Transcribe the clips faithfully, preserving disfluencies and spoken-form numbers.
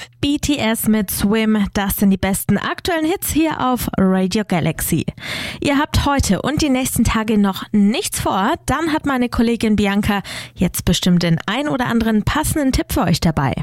B T S mit Swim, das sind die besten aktuellen Hits hier auf Radio Galaxy. Ihr habt heute und die nächsten Tage noch nichts vor, dann hat meine Kollegin Bianca jetzt bestimmt den ein oder anderen passenden Tipp für euch dabei.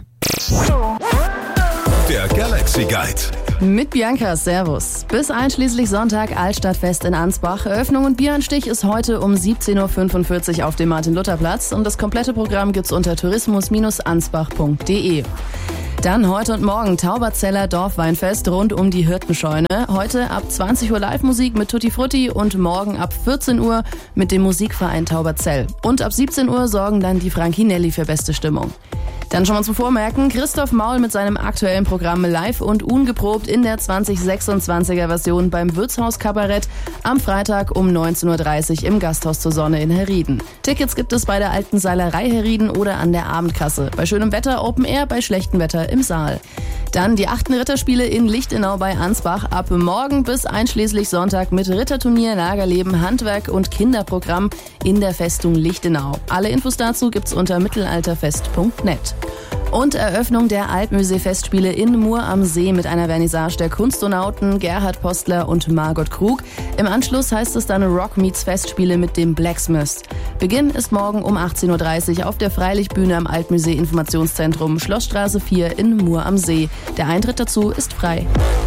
Der Galaxy Guide. Mit Bianca, servus. Bis einschließlich Sonntag Altstadtfest in Ansbach. Eröffnung und Bieranstich ist heute um siebzehn Uhr fünfundvierzig auf dem Martin-Luther-Platz und das komplette Programm gibt's unter tourismus Bindestrich ansbach punkt de. Dann heute und morgen Tauberzeller Dorfweinfest rund um die Hirtenscheune. Heute ab zwanzig Uhr Live-Musik mit Tutti Frutti und morgen ab vierzehn Uhr mit dem Musikverein Tauberzell. Und ab siebzehn Uhr sorgen dann die Frankinelli für beste Stimmung. Dann schon mal zum Vormerken, Christoph Maul mit seinem aktuellen Programm live und ungeprobt in der zwanzig sechsundzwanziger Version beim Wirtshaus Kabarett am Freitag um neunzehn Uhr dreißig im Gasthaus zur Sonne in Herrieden. Tickets gibt es bei der alten Seilerei Herrieden oder an der Abendkasse. Bei schönem Wetter Open Air, bei schlechtem Wetter im Saal. Dann die achten Ritterspiele in Lichtenau bei Ansbach ab morgen bis einschließlich Sonntag mit Ritterturnier, Lagerleben, Handwerk und Kinderprogramm in der Festung Lichtenau. Alle Infos dazu gibt's unter mittelalterfest punkt net. Und Eröffnung der Alpmühlsee-Festspiele in Mur am See mit einer Vernissage der Kunstonauten Gerhard Postler und Margot Krug. Im Anschluss heißt es dann Rock Meets Festspiele mit dem Blacksmith. Beginn ist morgen um achtzehn Uhr dreißig auf der Freilichtbühne am Altmühlsee-Informationszentrum Schlossstraße vier in Mur am See. Der Eintritt dazu ist frei.